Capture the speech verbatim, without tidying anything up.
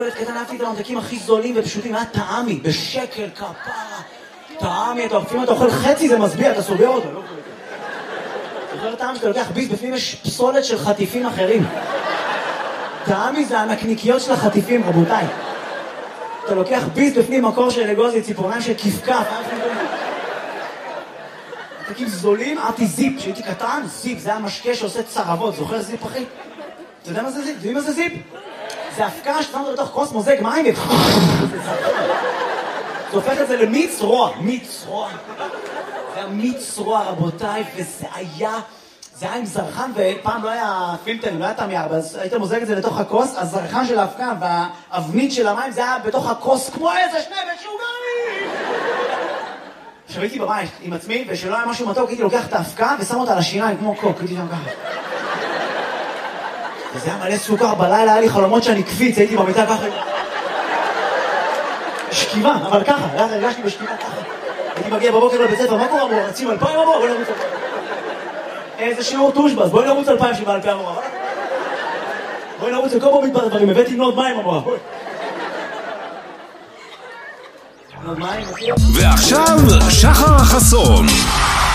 קטן אהבתי את הממתקים הכי זולים ופשוטים, היה טעמי, בשקל, כפרה. טעמי, אתה אופים, אתה אוכל חצי, זה מסביר, אתה סוגר אותו, לא? זוכר טעם שאתה לוקח ביס, בפנים יש פסולת של חטיפים אחרים. טעמי זה הנקניקיות של החטיפים, רבותיי. אתה לוקח ביס בפנים מקור של אגוזי, ציפורניים של כפכף. ממתקים זולים, אהבתי זיפ, כשהייתי קטן, זיפ, זה היה משקה שעושה צרבות, זוכר זיפ אחי? אתה יודע מה זה זיפ? יודעים מה זה זיפ? זה הפקעה ששמת לתוך כוס מוזג מים ו... זה הופך את זה למיץ רוע, מיץ רוע. זה היה מיץ רוע רבותיי, וזה היה... זה היה עם זרחן, ופעם לא היה פילטר, לא היה תמייר, אז היית מוזג את זה לתוך הכוס, הזרחן של ההפקעה והאבנית של המים זה היה בתוך הכוס כמו איזה שני משוגעים! עכשיו הייתי בבית עם עצמי, ושלא היה משהו מתוק, הייתי לוקח את ההפקעה ושם אותה על השיניים כמו קוק, הייתי שם ככה. וזה היה מלא סוכר, בלילה היה לי חלומות שאני קפיץ, הייתי במיטה ככה. שכיבה, אבל ככה, הרגשתי בשכיבה ככה. הייתי מגיע בבוקר לבית ספר, מה קורה אמרו? רצים אלפיים אמרו, בואי נרוץ אלפיים. איזה שיעור טושבס, בואי נרוץ אלפיים שבעה אלפיים אמרו. בואי נרוץ לכל פה מתבר דברים, הבאתי לנוד מים אמרו. ועכשיו שחר חסון.